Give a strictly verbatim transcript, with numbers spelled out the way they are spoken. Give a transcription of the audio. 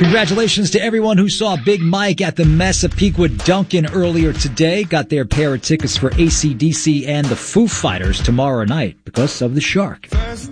Congratulations to everyone who saw Big Mike at the Massapequa Dunkin' earlier today. Got their pair of tickets for A C D C and the Foo Fighters tomorrow night because of the shark.